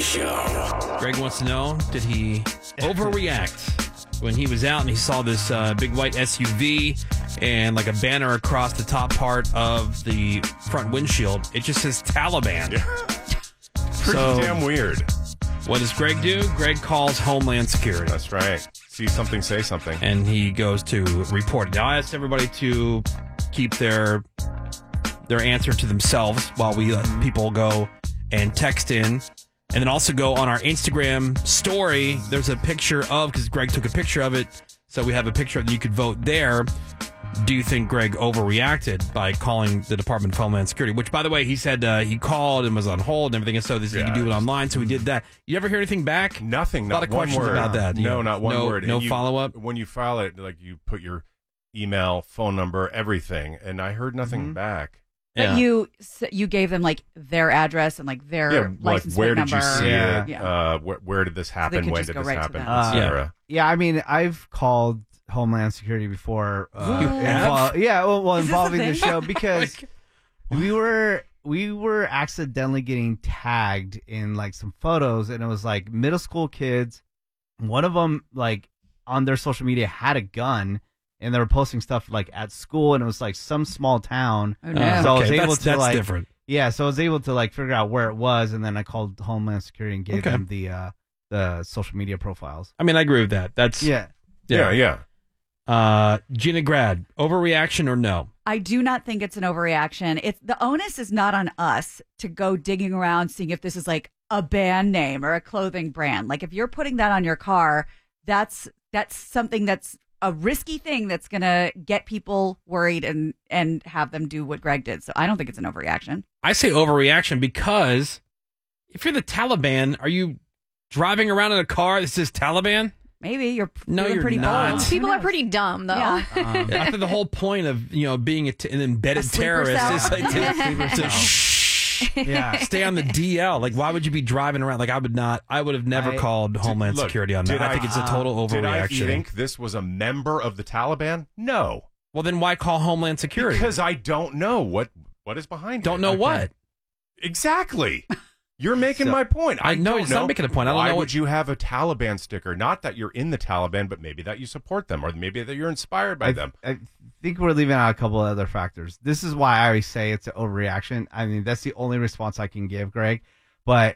Show. Greg wants to know, did he overreact when he was out and he saw this big white SUV and like a banner across the top part of the front windshield? It just says Taliban. Pretty damn weird. What does Greg do? Greg calls Homeland Security. That's right. See something, say something. And he goes to report it. Now, I asked everybody to keep their answer to themselves while we let people go and text in. And then also go on our Instagram story. There's a picture of, because Greg took a picture of it, so we have a picture that you could vote there. Do you think Greg overreacted by calling the Department of Homeland Security? Which, by the way, he said he called and was on hold and everything, and so you can do it online. So we did that. You ever hear anything back? Nothing. A lot of questions about that. No, not one word. No follow-up? When you file it, like you put your email, phone number, everything, and I heard nothing back. But you gave them like their address and like their license like, where plate did number. you see it? Yeah. Where did this happen? When did this happen? Yeah, I mean, I've called Homeland Security before. Involving the show because we were accidentally getting tagged in like some photos, and it was like middle school kids. One of them, like on their social media, had a gun. And they were posting stuff like at school, and it was like some small town. Oh, no. So I was able to that's like different. Yeah, so I was able to like figure out where it was, and then I called Homeland Security and gave them the social media profiles. I mean, I agree with that. That's Yeah. Gina Grad, overreaction or no? I do not think it's an overreaction. The onus is not on us to go digging around seeing if this is like a band name or a clothing brand. Like if you're putting that on your car, that's something that's a risky thing that's going to get people worried and have them do what Greg did. So I don't think it's an overreaction. I say overreaction because if you're the Taliban, are you driving around in a car that says Taliban? Maybe you're you're pretty not. bold. People are pretty dumb, though. Yeah. After the whole point of being an embedded terrorist is like to stay on the DL. Like, why would you be driving around? Like, I would have never called Homeland Security on that. I think it's a total overreaction. Did I think this was a member of the Taliban? No. Well, then why call Homeland Security? Because I don't know what is behind it. Don't know what? Exactly. You're making my point. I know he's not making a point. I don't Why know would you have a Taliban sticker? Not that you're in the Taliban, but maybe that you support them, or maybe that you're inspired by them. I think we're leaving out a couple of other factors. This is why I always say it's an overreaction. I mean, that's the only response I can give, Greg. But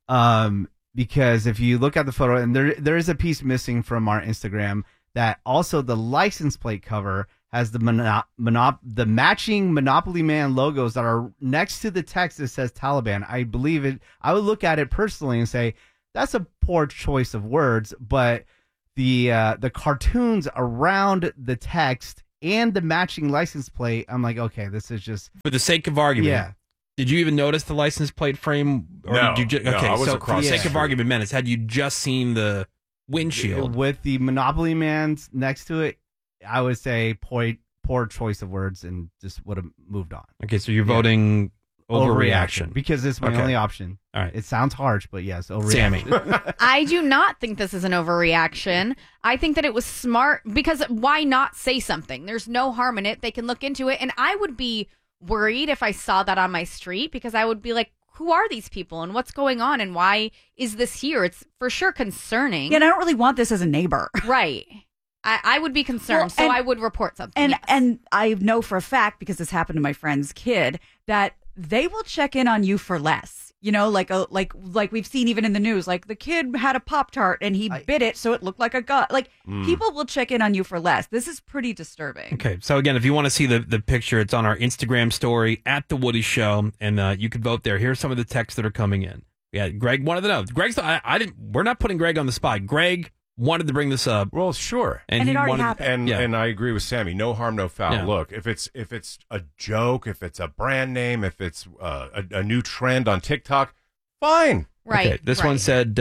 because if you look at the photo, and there is a piece missing from our Instagram, that also the license plate cover has the matching Monopoly Man logos that are next to the text that says Taliban. I believe it. I would look at it personally and say that's a poor choice of words, but the cartoons around the text and the matching license plate, I'm like, okay, this is just for the sake of argument. Yeah. Did you even notice the license plate frame? Or No. Did you No, I was so across for the the sake of street. argument, Menace, had you just seen the windshield with the Monopoly Man next to it, I would say poor choice of words and just would have moved on. Okay, so you're voting overreaction because it's my only option. All right. It sounds harsh, but yes, overreaction. I do not think this is an overreaction. I think that it was smart because why not say something? There's no harm in it. They can look into it. And I would be worried if I saw that on my street because I would be like, who are these people and what's going on and why is this here? It's for sure concerning. Yeah, and I don't really want this as a neighbor. Right. I would be concerned, so I would report something. And I know for a fact, because this happened to my friend's kid, that they will check in on you for less. You know, like we've seen even in the news, like the kid had a Pop-Tart and he bit it so it looked like a gun. Like people will check in on you for less. This is pretty disturbing. Okay, so again, if you want to see the picture, it's on our Instagram story at The Woody Show, and you can vote there. Here's some of the texts that are coming in. Yeah, Greg wanted to know. We're not putting Greg on the spot. Greg wanted to bring this up. Well, sure. And it already happened. And I agree with Sammy. No harm, no foul. Yeah. Look, if it's a joke, if it's a brand name, if it's a new trend on TikTok, fine. Right. Okay, this one said,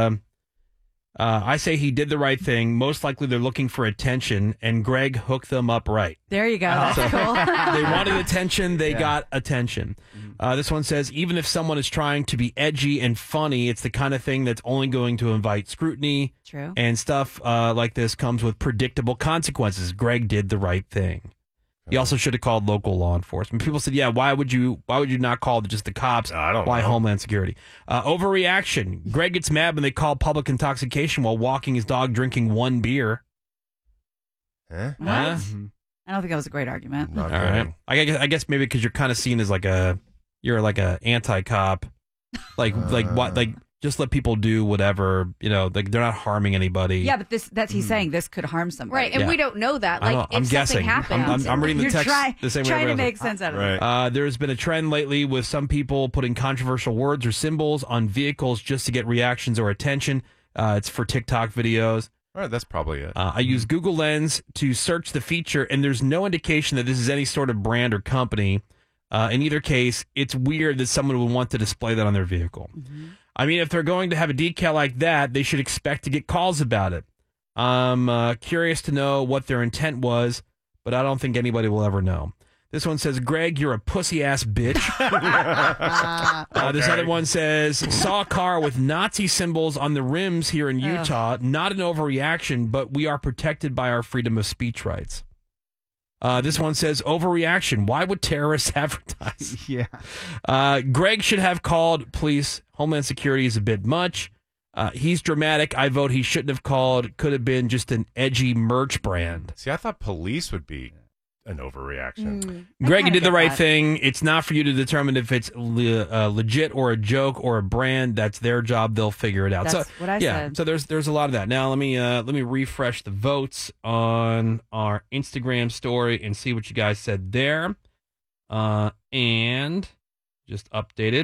I say he did the right thing. Most likely they're looking for attention, and Greg hooked them up right. There you go. That's cool. They wanted attention. They got attention. This one says, even if someone is trying to be edgy and funny, it's the kind of thing that's only going to invite scrutiny. True. And stuff like this comes with predictable consequences. Greg did the right thing. He also should have called local law enforcement. People said, "Yeah, why would you not call just the cops? I don't Why know. Homeland Security?" Overreaction. Greg gets mad when they call public intoxication while walking his dog drinking one beer. Eh? What? Huh? I don't think that was a great argument. Not All right. good. I guess maybe because you're kind of seen as you're like a anti-cop, like just let people do whatever, like they're not harming anybody. Yeah, but he's saying this could harm somebody. Right, and Yeah. we don't know that. I Like, know. I'm if guessing. something happens, I'm reading the You're text the same way trying to everybody make else. sense out of it. Right. There's been a trend lately with some people putting controversial words or symbols on vehicles just to get reactions or attention. It's for TikTok videos. All right, that's probably it. I use Google Lens to search the feature, and there's no indication that this is any sort of brand or company. In either case, it's weird that someone would want to display that on their vehicle. I mean, if they're going to have a decal like that, they should expect to get calls about it. I'm curious to know what their intent was, but I don't think anybody will ever know. This one says, Greg, you're a pussy-ass bitch. This other one says, saw a car with Nazi symbols on the rims here in Utah. Not an overreaction, but we are protected by our freedom of speech rights. This one says, overreaction. Why would terrorists advertise? Yeah. Greg should have called police. Homeland Security is a bit much. He's dramatic. I vote he shouldn't have called. Could have been just an edgy merch brand. See, I thought police would be an overreaction. Greg, you kinda did the get right that. thing. It's not for you to determine if it's legit or a joke or a brand. That's their job. They'll figure it out. That's what I said. So there's a lot of that. Now let me refresh the votes on our Instagram story and see what you guys said there. And just updated.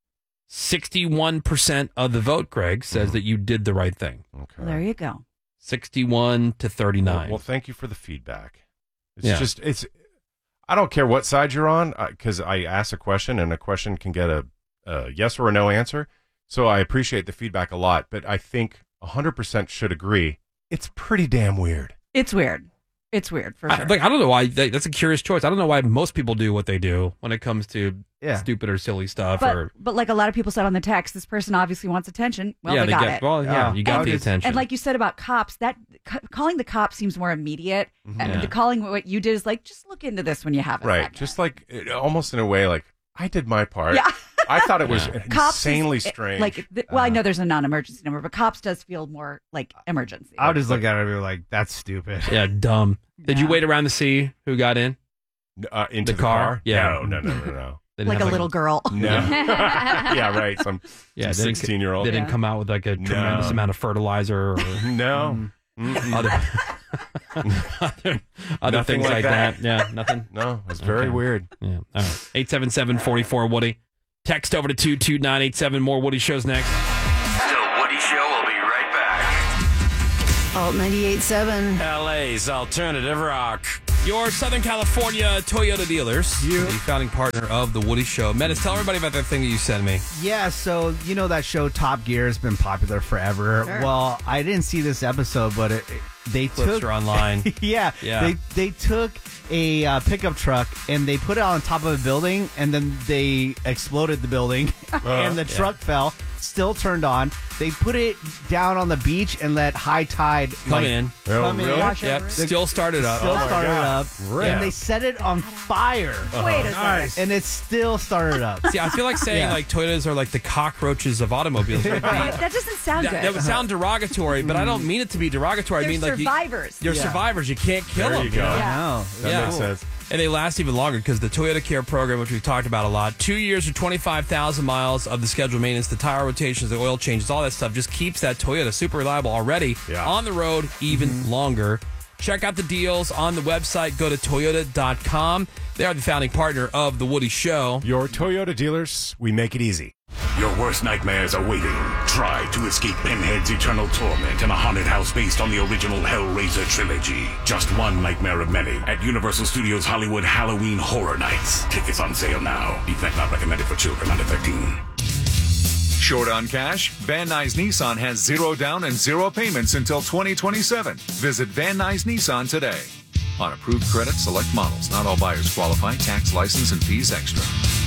61% of the vote, Greg, says that you did the right thing. Okay. Well, there you go. 61 to 39. Well, thank you for the feedback. It's Yeah. just, I don't care what side you're on, because I ask a question and a question can get a yes or a no answer. So I appreciate the feedback a lot, but I think 100% should agree. It's pretty damn weird. It's weird. It's weird for sure. I don't know why. That's a curious choice. I don't know why most people do what they do when it comes to stupid or silly stuff. But like a lot of people said on the text, this person obviously wants attention. Well, they got it. Well, yeah, you got the attention. And like you said about cops, that calling the cops seems more immediate. And Yeah. the calling what you did is like, just look into this when you have it. Right. Just like, almost in a way, like, I did my part. Yeah. I thought it was Cops is- insanely strange. I know there's a non-emergency number, but cops does feel more like emergency. I would just look at it and be like, that's stupid. Yeah, dumb. Did you wait around to see who got in? Into the the car? car? Yeah. No. They didn't Like have, a little girl. No. Yeah, right. Some they didn't- 16-year-old. They didn't come out with like a tremendous amount of fertilizer or No. other Nothing things like like that. that. Yeah, nothing. No, it's very Okay. weird. Yeah. All right. 877-44-WOODY. Text over to 22987. More Woody shows next. The Woody Show will be right back. Alt 98.7. LA's alternative rock. Your Southern California Toyota dealers, the founding partner of The Woody Show. Menace, tell everybody about that thing that you sent me. Yeah, so you know that show Top Gear has been popular forever. Sure. Well, I didn't see this episode, but they Clips took are online. yeah. They took a pickup truck and they put it on top of a building, and then they exploded the building, and the truck fell. Still turned on. They put it down on the beach and let high tide Come in. Come in. Wash Yep. over it. Still started up. Still started up, Really? and they set it on fire, Wait a second. and it still started up. See, I feel like saying Yeah. like Toyotas are like the cockroaches of automobiles. Right? That doesn't sound good. That would sound derogatory, but I don't mean it to be derogatory. They're I mean like survivors. you're survivors. You can't kill There them. you go. I know. That Yeah. makes sense. And they last even longer because the Toyota Care program, which we've talked about a lot, 2 years or 25,000 miles of the scheduled maintenance, the tire rotations, the oil changes, all that stuff just keeps that Toyota super reliable already on the road even longer. Check out the deals on the website. Go to Toyota.com. They are the founding partner of The Woody Show. Your Toyota dealers, we make it easy. Your worst nightmares are waiting. Try to escape Pinhead's eternal torment in a haunted house based on the original Hellraiser trilogy. Just one nightmare of many at Universal Studios Hollywood Halloween Horror Nights. Tickets on sale now. Event not recommended for children under 13. Short on cash? Van Nuys Nissan has 0 down and 0 payments until 2027. Visit Van Nuys Nissan today. On approved credit, select models. Not all buyers qualify. Tax, license, and fees extra.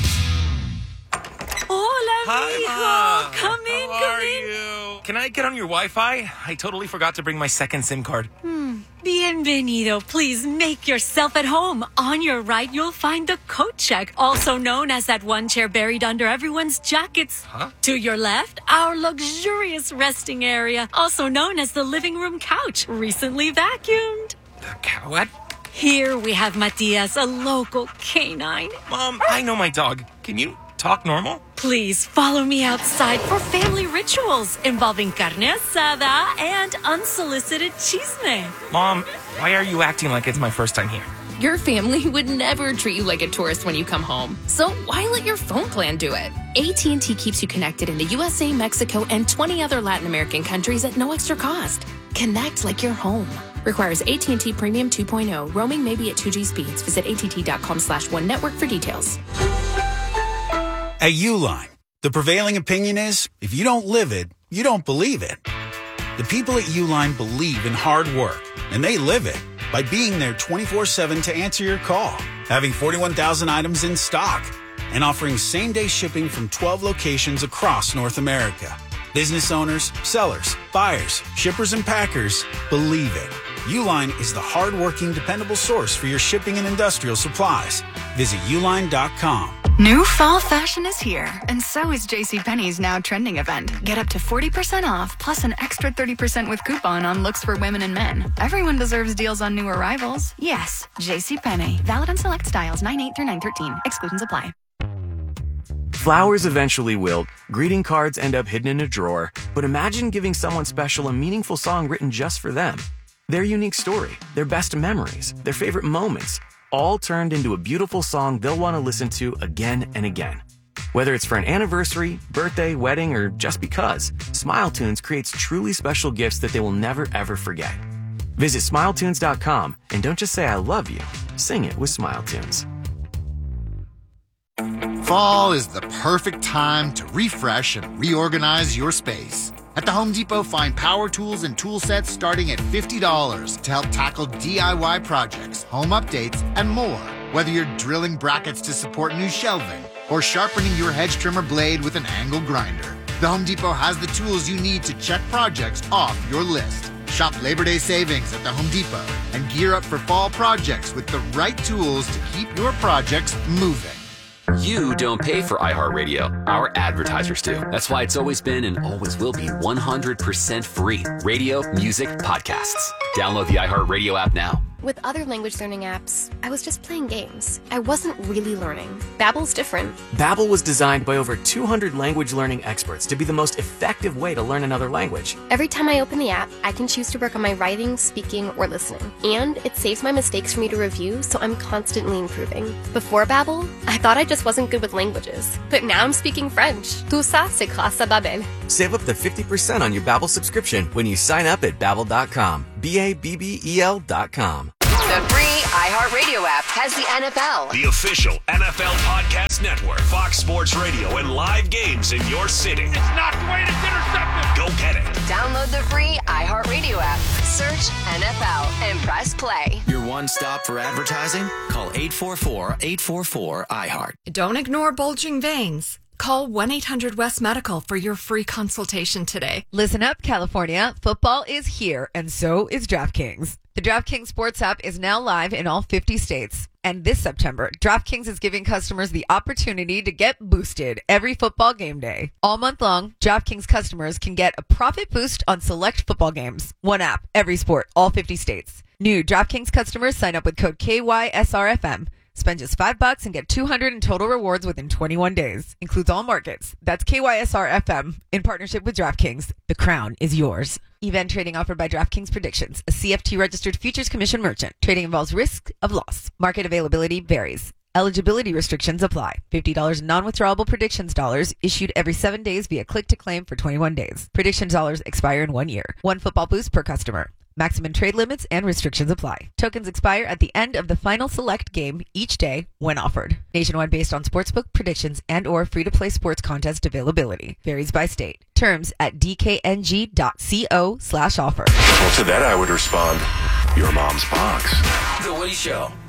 Hi, Mom. Come in. How are you? Can I get on your Wi-Fi? I totally forgot to bring my second SIM card. Bienvenido. Please make yourself at home. On your right, you'll find the coat check, also known as that one chair buried under everyone's jackets. Huh? To your left, our luxurious resting area, also known as the living room couch, recently vacuumed. What? Here we have Matias, a local canine. Mom, I know my dog. Can you talk normal? Please follow me outside for family rituals involving carne asada and unsolicited chisme. Mom, why are you acting like it's my first time here? Your family would never treat you like a tourist when you come home. So why let your phone plan do it? AT&T keeps you connected in the USA, Mexico, and 20 other Latin American countries at no extra cost. Connect like you're home. Requires AT&T Premium 2.0. Roaming may be at 2G speeds. Visit att.com/one network for details. At Uline, the prevailing opinion is, if you don't live it, you don't believe it. The people at Uline believe in hard work, and they live it by being there 24/7 to answer your call, having 41,000 items in stock, and offering same-day shipping from 12 locations across North America. Business owners, sellers, buyers, shippers, and packers believe it. Uline is the hard-working, dependable source for your shipping and industrial supplies. Visit uline.com. New fall fashion is here, and so is JCPenney's Now Trending event. Get up to 40% off, plus an extra 30% with coupon on looks for women and men. Everyone deserves deals on new arrivals. Yes, JCPenney. Valid on select styles 9/8 through 9/13. Exclusions apply. Flowers eventually wilt, greeting cards end up hidden in a drawer, but imagine giving someone special a meaningful song written just for them. Their unique story, their best memories, their favorite moments, all turned into a beautiful song they'll want to listen to again and again. Whether it's for an anniversary, birthday, wedding, or just because, SmileTunes creates truly special gifts that they will never ever forget. Visit SmileTunes.com and don't just say I love you, sing it with SmileTunes. Fall is the perfect time to refresh and reorganize your space. At the Home Depot, find power tools and tool sets starting at $50 to help tackle DIY projects, home updates, and more. Whether you're drilling brackets to support new shelving or sharpening your hedge trimmer blade with an angle grinder, the Home Depot has the tools you need to check projects off your list. Shop Labor Day savings at the Home Depot and gear up for fall projects with the right tools to keep your projects moving. You don't pay for iHeartRadio. Our advertisers do. That's why it's always been and always will be 100% free. Radio, music, podcasts. Download the iHeartRadio app now. With other language learning apps, I was just playing games. I wasn't really learning. Babbel's different. Babbel was designed by over 200 language learning experts to be the most effective way to learn another language. Every time I open the app, I can choose to work on my writing, speaking, or listening. And it saves my mistakes for me to review, so I'm constantly improving. Before Babbel, I thought I just wasn't good with languages. But now I'm speaking French. Tout ça, c'est grâce à Babbel. Save up to 50% on your Babbel subscription when you sign up at Babbel.com. BABBEL.com. The free iHeartRadio app has the NFL. The official NFL podcast network. Fox Sports Radio and live games in your city. It's not the way to intercept it. Go get it. Download the free iHeartRadio app. Search NFL and press play. Your one stop for advertising? Call 844-844-iHeart. Don't ignore bulging veins. Call 1-800-WEST-MEDICAL for your free consultation today. Listen up, California. Football is here, and so is DraftKings. The DraftKings Sports app is now live in all 50 states. And this September, DraftKings is giving customers the opportunity to get boosted every football game day. All month long, DraftKings customers can get a profit boost on select football games. One app, every sport, all 50 states. New DraftKings customers sign up with code KYSRFM. Spend just $5 and get $200 in total rewards within 21 days. Includes all markets. That's KYSR-FM in partnership with DraftKings. The crown is yours. Event trading offered by DraftKings Predictions, a CFT-registered futures commission merchant. Trading involves risk of loss. Market availability varies. Eligibility restrictions apply. $50 non-withdrawable predictions dollars issued every 7 days via click-to-claim for 21 days. Predictions dollars expire in 1 year. One football boost per customer. Maximum trade limits and restrictions apply. Tokens expire at the end of the final select game each day when offered. Nationwide based on sportsbook predictions and or free-to-play sports contest availability. Varies by state. Terms at dkng.co/offer. Well, to that I would respond, your mom's box. The Woody Show.